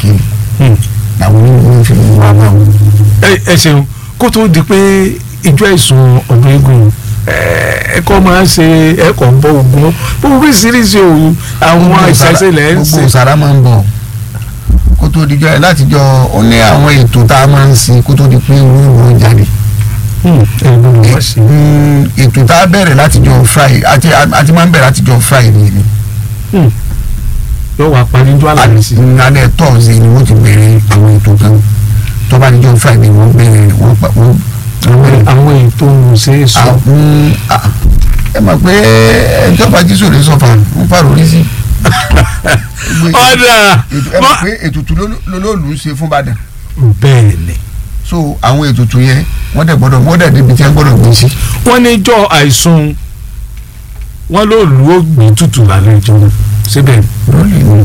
káàkiri làwọn onímọ̀ fi wá wá wọn. ẹ ṣeun kó tó di pé ìjọ àìsùn ọdún eégún ẹ̀kọ́ máa ń ṣe ẹ̀kọ́ ń bọ ogun oríṣiríṣi òun àwọn ìṣẹ̀ṣẹ̀lẹ̀ ń ṣe. gbogbo sàrà máa ń bọ̀ kó tó di jọ ẹ látijọ́ ó ní àwọn ètò tá a máa ń ṣe kó tó di pé olóòrùn jáde. ètò tá a bẹ̀rẹ̀ látijọ́ Friday àti máa ń bẹ̀rẹ̀ látijọ́ Friday ni. yóò wá parí ní Àlàmísì. alẹ́ Thursday ni wọ́n ti bẹ̀rẹ̀ àwọn ètò kan tó bá dijọ́ Friday wọ́n bẹ̀rẹ̀ àwọn ètò ṣeéṣọ. ẹ mọ̀ pé ẹjọ́ bá jí sòrè sọ́fà ń fà lórí sí. ọ̀dà ẹ mọ̀ pé ètùtù lolóòlù ń ṣe fún Ìbàdàn. bẹ́ẹ̀ ni. so àwọn ètùtù yẹn wọ́n dẹ̀ débi tí wọ́n gbọ́dọ̀ gbé sí. wọ́n ní jọ àìsùn wọn ló lù ó gbé tutù lálẹ́ ìjọba síbẹ̀.